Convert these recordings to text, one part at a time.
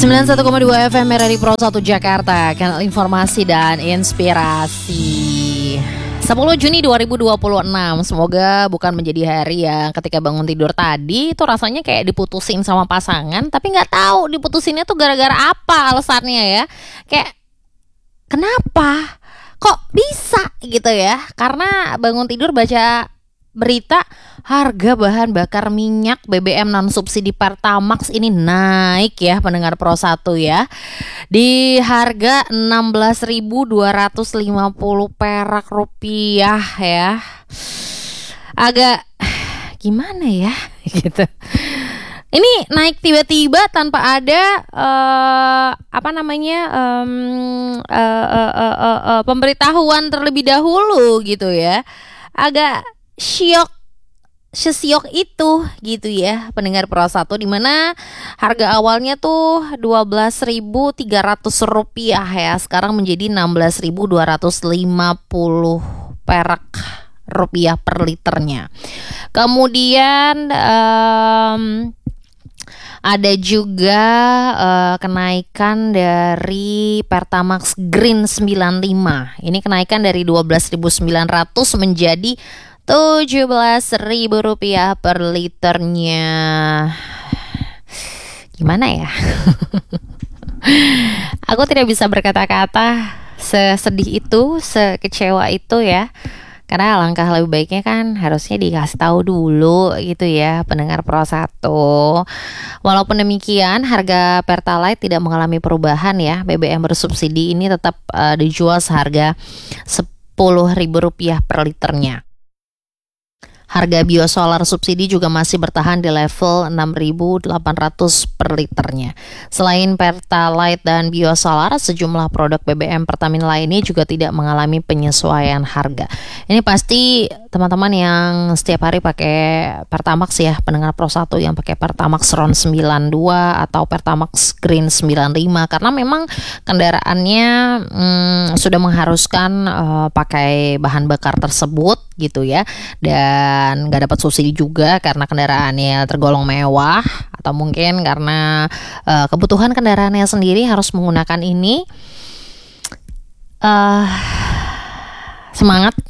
91,2 FM RRI Pro 1 Jakarta, kanal informasi dan inspirasi. 10 Juni 2026, semoga bukan menjadi hari yang ketika bangun tidur tadi itu rasanya kayak diputusin sama pasangan, tapi nggak tahu diputusinnya tuh gara-gara apa alasannya ya. Kayak kenapa? Kok bisa gitu ya? Karena bangun tidur baca berita harga bahan bakar minyak BBM non subsidi Pertamax ini naik ya pendengar Pro 1 ya. Di harga 16.250 perak rupiah ya. Agak gimana ya gitu. Ini naik tiba-tiba tanpa ada pemberitahuan terlebih dahulu gitu ya. Agak sesiok itu gitu ya pendengar Pro 1, di mana harga awalnya tuh 12.300 rupiah ya, sekarang menjadi 16.250 perak rupiah per liternya. Kemudian ada juga kenaikan dari Pertamax Green 95. Ini kenaikan dari 12.900 menjadi 17.000 rupiah per liternya. Gimana ya? Aku tidak bisa berkata-kata, sesedih itu, sekecewa itu ya. Karena langkah lebih baiknya kan harusnya dikasih tahu dulu gitu ya pendengar Pro 1. Walaupun demikian, harga Pertalite tidak mengalami perubahan ya. BBM bersubsidi ini tetap dijual seharga Rp10.000 per liternya. Harga biosolar subsidi juga masih bertahan di level 6.800 per liternya. Selain Pertalite dan biosolar, sejumlah produk BBM Pertamina lainnya juga tidak mengalami penyesuaian harga. Ini pasti teman-teman yang setiap hari pakai Pertamax ya, pendengar Pro 1 yang pakai Pertamax RON 92 atau Pertamax Green 95, karena memang kendaraannya sudah mengharuskan pakai bahan bakar tersebut gitu ya, dan nggak dapat subsidi juga karena kendaraannya tergolong mewah, atau mungkin karena kebutuhan kendaraannya sendiri harus menggunakan ini. Semangat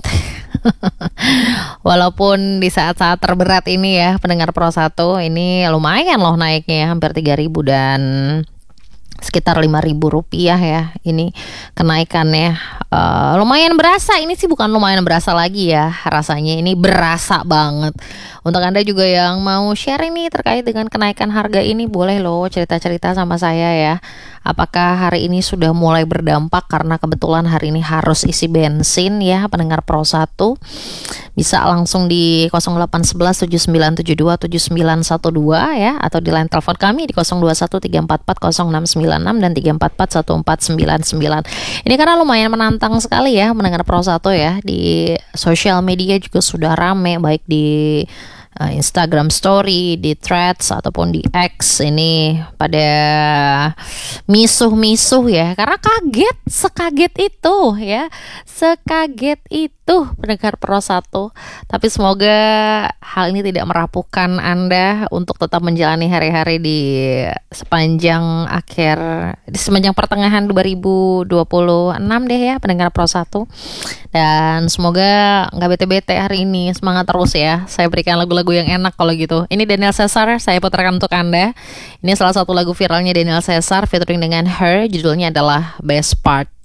walaupun di saat-saat terberat ini ya pendengar Pro 1, ini lumayan loh naiknya, hampir 3.000 dan sekitar Rp5.000 ya. Ini kenaikannya lumayan berasa. Ini sih bukan lumayan berasa lagi ya, rasanya ini berasa banget. Untuk Anda juga yang mau share ini terkait dengan kenaikan harga ini, boleh loh cerita-cerita sama saya ya. Apakah hari ini sudah mulai berdampak karena kebetulan hari ini harus isi bensin ya pendengar Pro 1? Bisa langsung di 0811 7972 7912 ya, atau di line telepon kami di 0213440696 dan 3441499. Ini karena lumayan menantang sekali ya mendengar Pro 1 ya. Di sosial media juga sudah rame, baik di Instagram story, di threads ataupun di X, ini pada misuh-misuh ya, karena sekaget itu pendengar Pro 1. Tapi semoga hal ini tidak merapuhkan Anda untuk tetap menjalani hari-hari di sepanjang pertengahan 2026 deh ya pendengar Pro 1. Dan semoga nggak bete-bete hari ini, semangat terus ya. Saya berikan lagu-lagu yang enak kalau gitu. Ini Daniel Caesar, saya putarkan untuk Anda. Ini salah satu lagu viralnya Daniel Caesar featuring dengan Her, judulnya adalah Best Part.